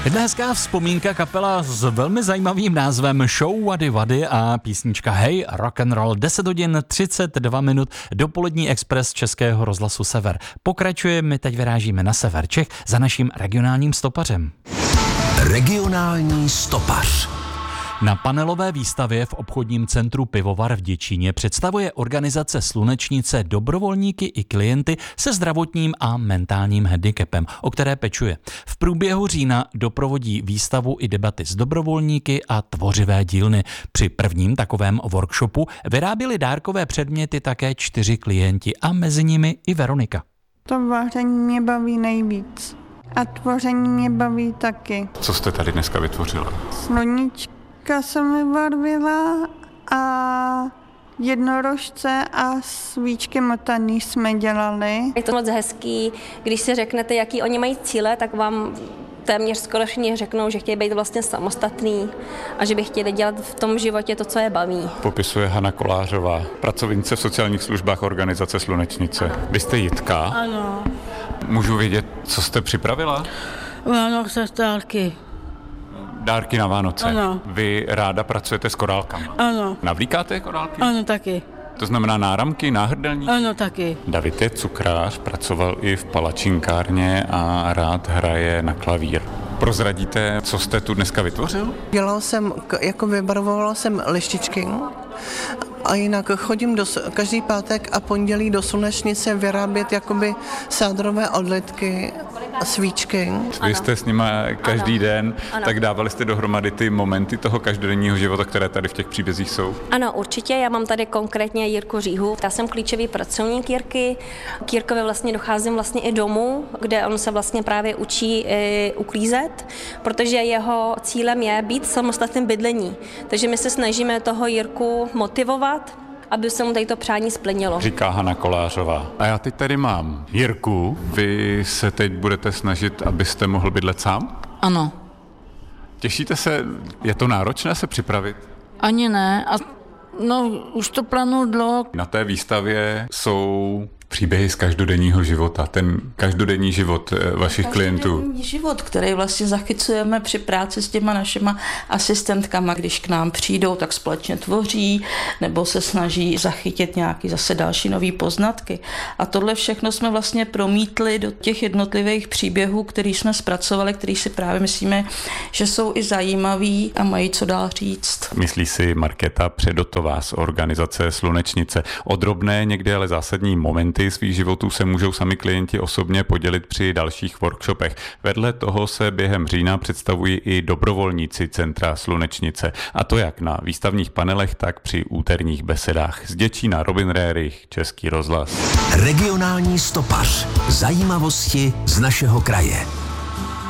Jedna hezká vzpomínka, kapela s velmi zajímavým názvem Show Wady Wady a písnička Hey Rock and Roll. 10 hodin 32 minut, dopolední expres Českého rozhlasu Sever. Pokračuje, my teď vyrážíme na sever Čech za naším regionálním stopařem. Regionální stopař. Na panelové výstavě v obchodním centru Pivovar v Děčíně představuje organizace Slunečnice dobrovolníky i klienty se zdravotním a mentálním handicapem, o které pečuje. V průběhu října doprovodí výstavu i debaty s dobrovolníky a tvořivé dílny. Při prvním takovém workshopu vyráběli dárkové předměty také 4 klienti a mezi nimi i Veronika. To vaření mě baví nejvíc a tvoření mě baví taky. Co jste tady dneska vytvořila? Sluníčka jsem vybarvila a jednorožce a svíčky motaný jsme dělali. Je to moc hezký, když si řeknete, jaký oni mají cíle, tak vám téměř skoro všichni řeknou, že chtějí být vlastně samostatný a že by chtěli dělat v tom životě to, co je baví. Popisuje Hana Kolářová, pracovnice v sociálních službách organizace Slunečnice. Vy jste Jitka? Ano. Můžu vědět, co jste připravila? Vánoce dárky. Dárky na Vánoce. Ano. Vy ráda pracujete s korálkami. Ano. Navlíkáte korálky? Ano, taky. To znamená náramky, náhrdelníky? Ano, taky. David je cukrář, pracoval i v palačinkárně a rád hraje na klavír. Prozradíte, co jste tu dneska vytvořil? Vybarvovala jsem lištičky a jinak chodím každý pátek a pondělí do Slunečnice vyrábět sádrové odlitky a svíčky. Vy jste s nima každý den, tak dávali jste dohromady ty momenty toho každodenního života, které tady v těch příbězích jsou? Ano, určitě. Já mám tady konkrétně Jirku Říhu. Já jsem klíčový pracovník Jirky. K Jirkovi vlastně docházím vlastně i domů, kde on se vlastně právě učí uklízet, protože jeho cílem je být samostatným bydlení. Takže my se snažíme toho Jirku motivovat, aby se mu to přání splnilo. Říká Hana Kolářová. A já teď tady mám Jirku. Vy se teď budete snažit, abyste mohl bydlet sám? Ano. Těšíte se? Je to náročné se připravit? Ani ne. Už to plánuju dlouho. Na té výstavě jsou příběhy z každodenního života, ten každodenní život vašich klientů. Každodenní život, který vlastně zachycujeme při práci s těma našima asistentkama, když k nám přijdou, tak společně tvoří nebo se snaží zachytit nějaký zase další nový poznatky. A tohle všechno jsme vlastně promítli do těch jednotlivých příběhů, který jsme zpracovali, který si právě myslíme, že jsou i zajímaví a mají co dál říct. Myslí si Markéta Předotová z organizace Slunečnice. O drobné, někdy ale zásadní momenty svých životů se můžou sami klienti osobně podělit při dalších workshopech. Vedle toho se během října představují i dobrovolníci centra Slunečnice. A to jak na výstavních panelech, tak při úterních besedách. Z Děčína Robin Rérich, Český rozhlas. Regionální stopař. Zajímavosti z našeho kraje.